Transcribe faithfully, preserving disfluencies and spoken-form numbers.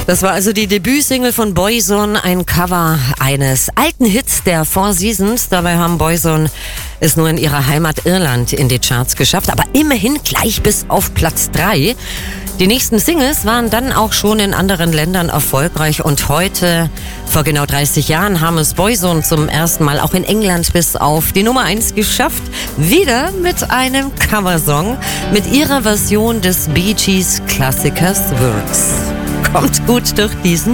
Das war also die Debütsingle von Boyzone, ein Cover eines alten Hits der Four Seasons. Dabei haben Boyzone es nur in ihrer Heimat Irland in die Charts geschafft, aber immerhin gleich bis auf Platz drei. Die nächsten Singles waren dann auch schon in anderen Ländern erfolgreich und heute, vor genau dreißig Jahren, haben es Boyzone zum ersten Mal auch in England bis auf die Nummer eins geschafft. Wieder mit einem Coversong, mit ihrer Version des Bee Gees Klassikers Works. Kommt gut durch diesen